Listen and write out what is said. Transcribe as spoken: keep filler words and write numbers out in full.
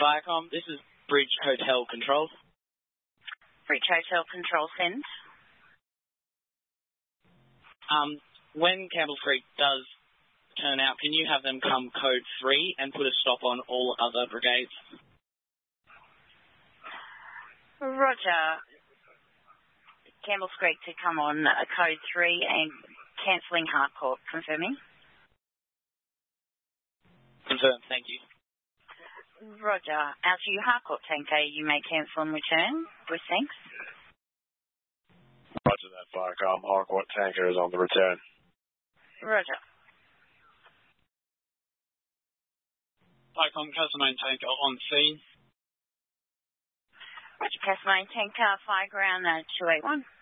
Viacom, this is Bridge Hotel Control. Bridge Hotel Control, send. Um, when Campbell Creek does turn out, can you have them come code three and put a stop on all other brigades? Roger. Campbell's Creek to come on uh, code three and cancelling Harcourt. Confirming? Confirmed, thank you. Roger. Out to you, Harcourt tanker. You may cancel and return. With thanks. Roger that, Viacom. Harcourt tanker is on the return. Roger. Viacom, Castlemaine tanker on scene. Roger, Castlemaine tanker, fire ground uh, two eight one.